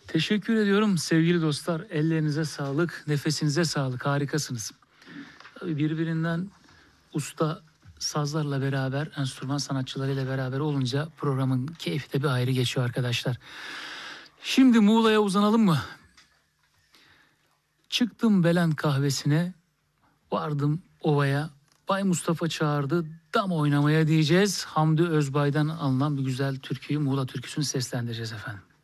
Teşekkür ediyorum sevgili dostlar. Ellerinize sağlık, nefesinize sağlık. Harikasınız. Tabii birbirinden usta sazlarla beraber, enstrüman sanatçılarıyla beraber olunca programın keyfi de bir ayrı geçiyor arkadaşlar. Şimdi Muğla'ya uzanalım mı? Çıktım Belen kahvesine, vardım ovaya. Bay Mustafa çağırdı, dam oynamaya diyeceğiz. Hamdi Özbay'dan alınan bir güzel türküyü, Muğla türküsünü seslendireceğiz efendim.